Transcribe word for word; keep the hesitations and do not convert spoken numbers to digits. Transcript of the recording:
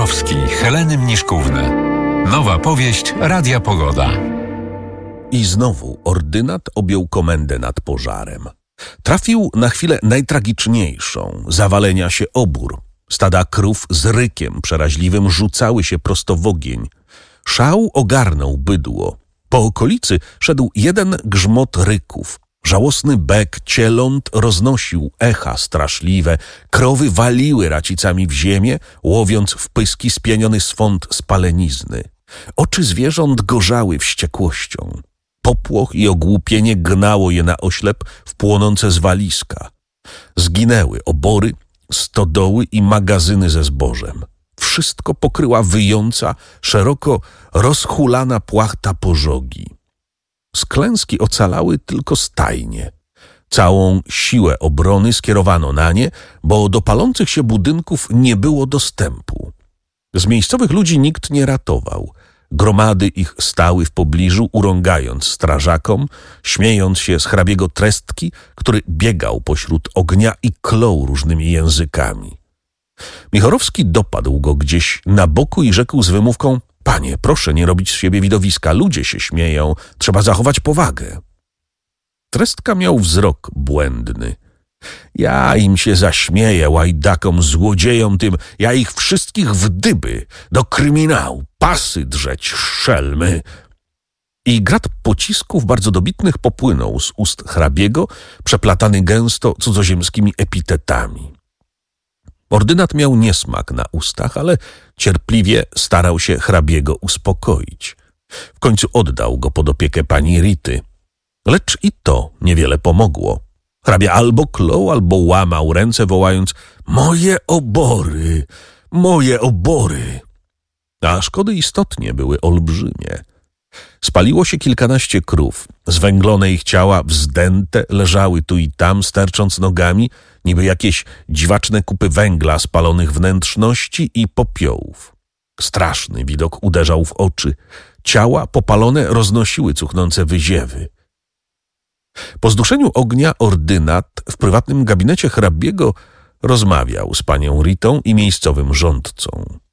Michałowski, Heleny Mniszkówny. Nowa powieść Radia Pogoda. I znowu ordynat objął komendę nad pożarem. Trafił na chwilę najtragiczniejszą, zawalenia się obór. Stada krów z rykiem przeraźliwym rzucały się prosto w ogień. Szał ogarnął bydło. Po okolicy szedł jeden grzmot ryków. Żałosny bek cieląt roznosił echa straszliwe. Krowy waliły racicami w ziemię, łowiąc w pyski spieniony swąd spalenizny. Oczy zwierząt gorzały wściekłością. Popłoch i ogłupienie gnało je na oślep w płonące zwaliska. Zginęły obory, stodoły i magazyny ze zbożem. Wszystko pokryła wyjąca, szeroko rozhulana płachta pożogi. Z klęski ocalały tylko stajnie. Całą siłę obrony skierowano na nie, bo do palących się budynków nie było dostępu. Z miejscowych ludzi nikt nie ratował. Gromady ich stały w pobliżu, urągając strażakom, śmiejąc się z hrabiego Trestki, który biegał pośród ognia i klął różnymi językami. Michorowski dopadł go gdzieś na boku i rzekł z wymówką: „Panie, proszę nie robić z siebie widowiska, ludzie się śmieją, trzeba zachować powagę”. Trestka miał wzrok błędny. „Ja im się zaśmieję, łajdakom, złodziejom tym, ja ich wszystkich w dyby, do kryminału, pasy drzeć, szelmy”. I grad pocisków bardzo dobitnych popłynął z ust hrabiego, przeplatany gęsto cudzoziemskimi epitetami. Ordynat miał niesmak na ustach, ale cierpliwie starał się hrabiego uspokoić. W końcu oddał go pod opiekę pani Rity. Lecz i to niewiele pomogło. Hrabia albo klął, albo łamał ręce, wołając: „Moje obory! Moje obory!” A szkody istotnie były olbrzymie. Spaliło się kilkanaście krów. Zwęglone ich ciała, wzdęte, leżały tu i tam, stercząc nogami, niby jakieś dziwaczne kupy węgla spalonych wnętrzności i popiołów. Straszny widok uderzał w oczy. Ciała popalone roznosiły cuchnące wyziewy. Po zduszeniu ognia ordynat w prywatnym gabinecie hrabiego rozmawiał z panią Ritą i miejscowym rządcą.